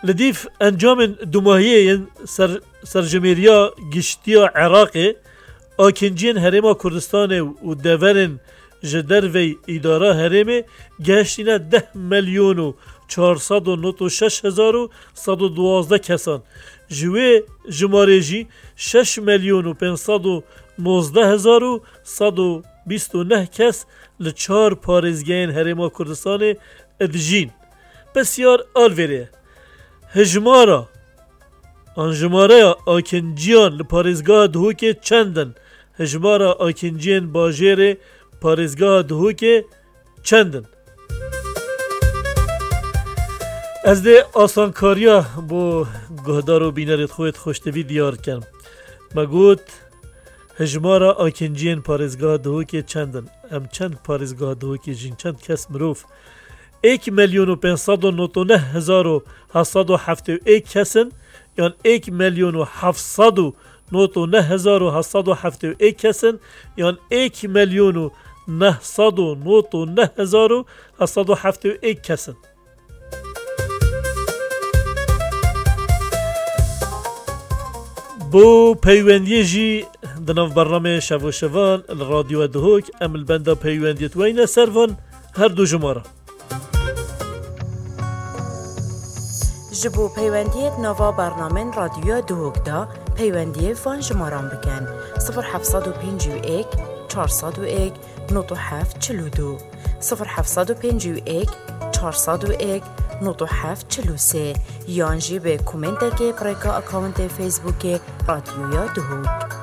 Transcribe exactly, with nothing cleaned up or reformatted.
لدیف انجام دوماهیه سر سرجمیریا گشتیا عراقی آکنجین هرما کردستان و دورن جدر وی اداره هرمه گشتینه ده میلیون و چهارصد و نود و شش هزار و صد و دوازده کسان جوی جمارجی شش میلیون و پانصد و نوزده هزار و صد و بیست و نه کس لچار پارێزگایên هەرێما کوردستانê edijîn. Besyar alverê hejmara an jimareya akinciyan li parêzgeha Duhokê çend in? Hejmara akinciyên bajêrê parêzgeha Duhokê çend in? Ez dê asankariya bo guhdar û bînerê xwe xweştevî diyar kirim. Me got hejmara akinciyên parêzgeha Duhokê çend in? Em çend parêzgeha Duhokê jîn, çend kes mirov? یک میلیون و پانصد و نود و نه هزار و هشتصد و هفتاد و یک کسن یان یک میلیون و هفتصد و نود و نه هزار و هشتصد و هفتاد و یک کسن یان یک میلیون و نهصد و نود و نه هزار و هشتصد و هفتاد و یک کسن. بو پیوندی جی دناف برنامه شو شوان الرادیو دهوک امل بنده پیوندیت وین سروان هر دو جماره. جبو پیوندیت نوا برنامه رادیو دهوک دا پیوندی فان جماران بکن صفر هفتصد و پنجاه و یک چهارصد و یک نود و هفت چهل و دو صفر هفتصد و پنجاه و یک چهارصد و یک نود و هفت چهل و سه یانجی به کومنت که پرکا اکاونت فیسبوک رادیو دهوک.